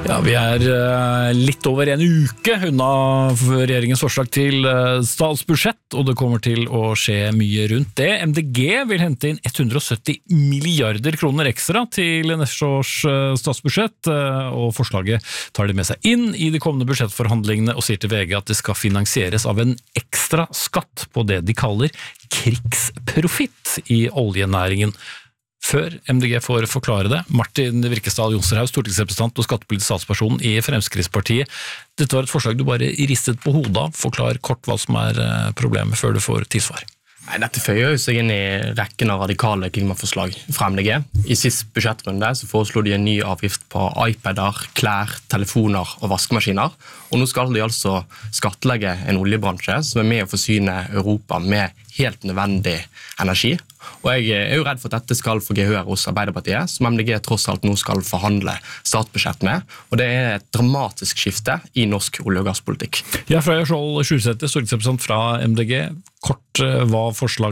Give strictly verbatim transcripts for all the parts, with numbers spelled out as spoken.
Ja, vi er litt over en uke unna regjeringens forslag til statsbudsjett, og det kommer til å skje mye rundt det. M D G vil hente inn hundre og sytti milliarder kroner ekstra til neste års statsbudsjett, og forslaget tar de med seg inn i de kommende budsjettforhandlingene og sier til V G at det skal finansieres av en ekstra skatt på det de kaller krigsprofitt i oljenæringen. Før M D G får forklare det, Martin Virkesdal Jonserhaug, stortingsrepresentant og skattepolitisk statsperson i Fremskrittspartiet. Dette var et forslag du bare ristet på hodet av. Forklar kort hva som er problemet før du får tilsvar. Nei, dette føyer seg inn i rekken av radikale klimaforslag fra M D G. I sist budsjettrunde så foreslo de en ny avgift på iPader, klær, telefoner og vaskemaskiner. Og nå skal de altså skattlegge en oljebransje som er med å forsyne Europa med helt nødvendig energi. Og jeg er jo redd for at dette skal få gehør hos Arbeiderpartiet, som M D G tross alt nå skal forhandle statsbudsjett med. Og det er et dramatisk skifte i norsk olje- og gasspolitikk. Ja, Freya Skjold Skjulsæter, stortingsrepresentant fra M D G. Kort hva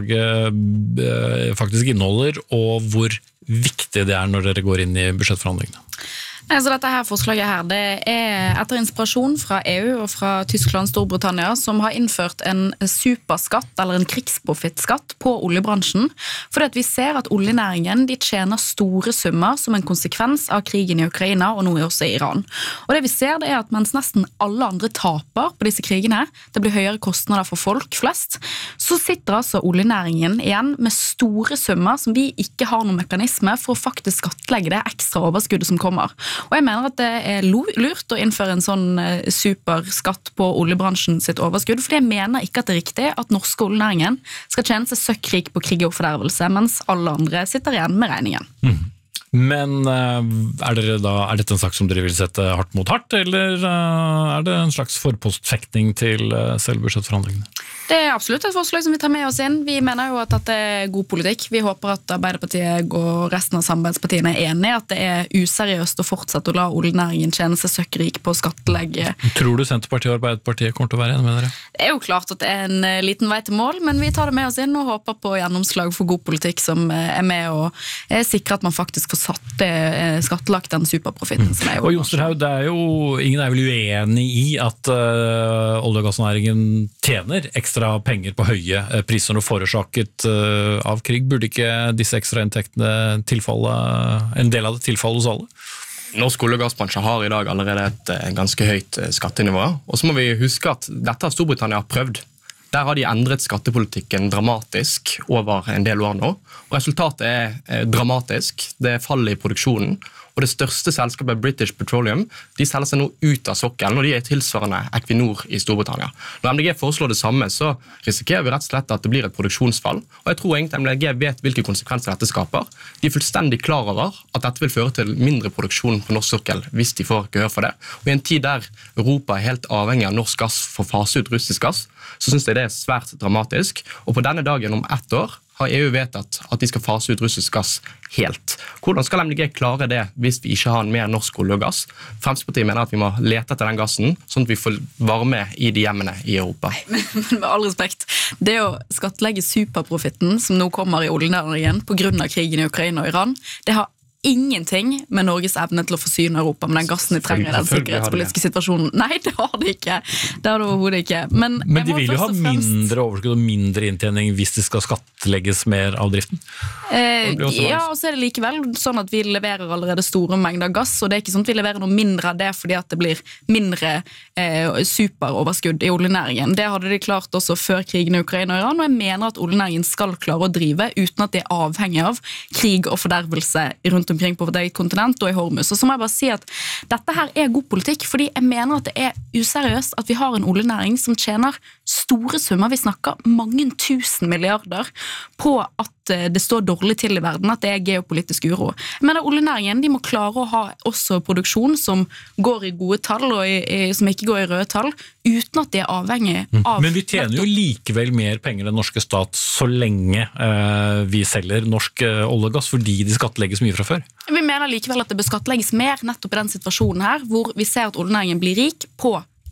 forslaget faktisk inneholder, og hvor viktig det er når dere går inn i budsjettforhandlingene. Altså dette her forslaget her, det er etter inspirasjon fra E U og fra Tyskland, Storbritannia, som har innført en superskatt, eller en krigsprofittskatt på oljebransjen, fordi at vi ser at oljenæringen, de tjener store summer som en konsekvens av krigen i Ukraina, og nå også i Iran. Og det vi ser, det er at mens nesten alle andre taper på disse krigene, det blir høyere kostnader for folk flest, så sitter altså oljenæringen igjen med store summer som vi ikke har noen mekanisme for å faktisk skattlegge det ekstra overskuddet som kommer. Og jeg mener at det er lurt å innføre en sånn superskatt på oljebransjen sitt overskudd, fordi jeg mener ikke at det er riktig at norske oljenæringen skal tjene seg søkkrik på krig og fordervelse, mens alle andre sitter igjen med regningen. Mm. Men er, dere da, er dette en sak som dere vil sette hardt mot hardt, eller er det en slags forpostfektning til selve budsjettforhandlingene? Det er absolutt et forslag som vi tar med oss inn. Vi mener jo at dette er god politikk. Vi håper at Arbeiderpartiet og resten av samarbeidspartiene er enige i at det er useriøst å fortsette å la oljenæringen tjene seg søkkrik på skattelegge. Tror du Senterpartiet og Arbeiderpartiet kommer til å være enige med dere? Det er jo klart at det er en liten vei til mål, men vi tar det med oss inn og håper på gjennomslag for god politikk som er med å sikre at man faktisk får satt det, skattelagt den superprofitten som er jo. Og Jonserhaug, det er jo, ingen er vel uenig i at uh, olje- og gassnæringen tjener ekstra penger på høye priser og forårsaket uh, av krig. Burde ikke disse ekstra inntektene tilfalle, en del av det tilfalle hos alle? Norsk olje- og gassbransje har i dag allerede et ganske høyt skattenivå, og så må vi huske at dette har Storbritannia prøvd. Der har de endret skattepolitikken dramatisk over en del år nå, og resultatet er dramatisk. Det er fall i produksjonen, og det største selskapet British Petroleum, de selger seg nå ut av sokkelen, og de er tilsvarende Equinor i Storbritannia. Når M D G foreslår det samme, så risikerer vi rett og slett at det blir et produksjonsfall, og jeg tror egentlig M D G vet hvilke konsekvenser dette skaper. De er fullstendig klar over at dette vil føre til mindre produksjon på norsk sokkel hvis de får gehør for det. Og i en tid der Europa er helt avhengig av norsk gass for å fase ut russisk gass, så synes jeg det er svært dramatisk. Og på denne dagen om ett år har E U vedtatt at de skal fase ut russisk gass helt. Hvordan skal M D G klare det hvis vi ikke har en mer norsk olje og gass? Fremskrittspartiet mener at vi må lete etter den gassen, sånn at vi får varme i de hjemmene i Europa. Men, men med all respekt, det å skattlegge superprofitten som nå kommer i oljenæringen på grunn av krigen i Ukraina og Iran, det har ingenting med Norges evne til å forsyne Europa med den gassen de trenger i den sikkerhetspolitiske situasjonen. Nei, det har de ikke. Det har det overhodet ikke. Men, Men de vil jo ha fremst... mindre overskudd og mindre inntjening hvis de skal skattlegges mer av driften? Eh, ja, og så er det likevel sånn at vi leverer allerede store mengder gass, og det er ikke sånn at vi leverer noe mindre av det fordi at det blir mindre eh, superoverskudd i oljenæringen. Det hadde de klart også før krigen i Ukraina og Iran, og jeg mener at oljenæringen skal klare å drive uten at de er avhengig av krig og fordervelse rundt omkring på vårt eget kontinent og i Hormuz. Og så må jeg bare si at dette her er god politikk, fordi jeg mener at det er useriøst at vi har en oljenæring som tjener store summer. Vi snakker mange tusen milliarder på at det står dårlig til i verden, at det er geopolitisk uro. Jeg mener oljenæringen, de må klare å ha også produksjon som går i gode tall og i, i, som ikke går i røde tall, uten at de er avhengig av... Men vi tjener jo likevel mer penger enn norske stat så lenge uh, vi selger norsk uh, olje og gass, fordi de skattlegges mye fra før. Vi mener likevel at det bør skattlegges mer nettopp i den situasjonen her, hvor vi ser at oljenæringen blir rik på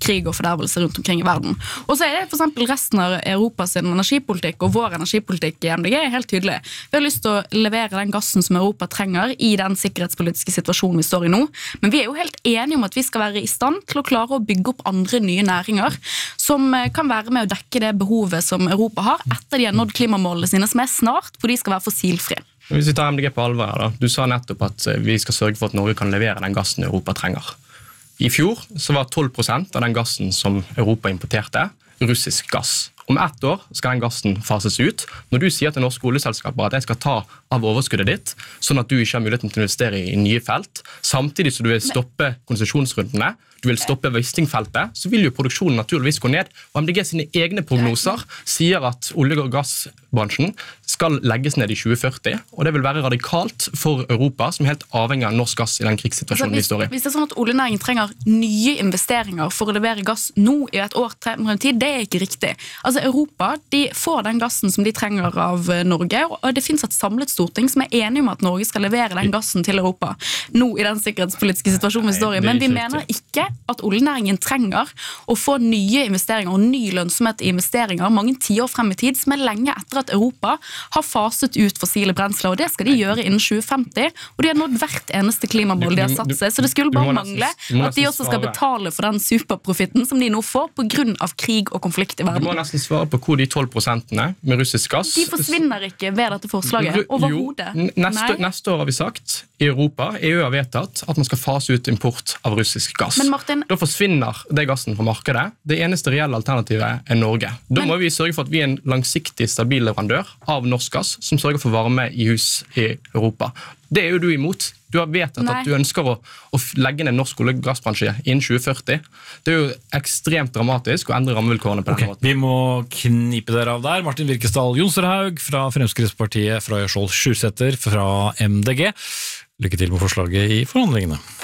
krig og fordervelse rundt omkring i verden. Og så er det for eksempel resten av Europas energipolitikk og vår energipolitikk i M D G er helt tydelig. Vi har lyst til å levere den gassen som Europa trenger i den sikkerhetspolitiske situasjonen vi står i nå, men vi er jo helt enige om at vi skal være i stand til å klare å bygge opp andre nye næringer som kan være med å dekke det behovet som Europa har etter de har nådd klimamålene sine, som er snart, hvor de skal være fossilfrie. Hvis vi tar M D G på alvor, da. Du sa nettopp at vi skal sørge for at Norge kan levere den gassen Europa trenger. I fjor så var tolv prosent av den gassen som Europa importerte, russisk gass. Om ett år skal den gassen fases ut. Når du sier til norske oljeselskaper at jeg skal ta av overskuddet ditt, sånn at du ikke har muligheten til å investere i nye felt, samtidig som du vil stoppe konsesjonsrundene, du vil stoppe Wisting-feltet, så vil jo produksjonen naturligvis gå ned. Og M D G sine egne prognoser sier at olje- og gassbransjen skal legges ned i tjue førti, og det vil være radikalt for Europa, som er helt avhengig av norsk gass i den krigssituasjonen altså, hvis, vi står i. Hvis det er sånn at oljenæringen trenger nye investeringer for å levere gass nå i et år til tid, det er ikke riktig. Altså Europa, de får den gassen som de trenger av Norge, og det finnes et samlet storting som er enige om at Norge skal levere den gassen til Europa nå i den sikkerhetspolitiske situasjonen vi står i, men vi mener ikke at oljenæringen trenger å få nye investeringer og ny lønnsomhet i investeringer mange tiår frem i tid, som er lenge etter at Europa har faset ut fossile brensler, og det skal de gjøre innen tjue femti, og de har nådd hvert eneste klimamål de har satt seg, så det skulle bare mangle at de også skal betale for den superprofitten som de nå får på grunn av krig og konflikt i verden. Du må nesten svare på hvor de tolv prosentene med russisk gass... De forsvinner ikke ved dette forslaget, overhodet. Jo, neste, neste år har vi sagt, i Europa, E U har vedtatt at man skal fase ut import av russisk gass. Men Martin, da forsvinner det gassen fra markedet. Det eneste reelle alternativet er Norge. Da må vi sørge for at vi er en langsiktig, stabil leverandør av norsk gass, som sørger for varme i hus i Europa. Det er jo du imot. Du har vedtatt at du ønsker å, å legge ned norsk olje- og gassbransje innen tjue førti. Det er jo ekstremt dramatisk å endre rammevilkårene på den måten. Vi må knipe dere av der. Martin Virkesdal Jonserhaug fra Fremskrittspartiet, fra Skjold Sjursæter fra M D G. Lykke til med forslaget i forhandlingene.